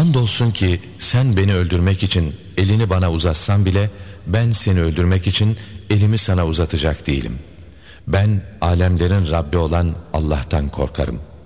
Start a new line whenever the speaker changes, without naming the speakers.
Andolsun ki sen beni öldürmek için elini bana uzatsan bile ben seni öldürmek için elimi sana uzatacak değilim. Ben alemlerin Rabbi olan Allah'tan korkarım.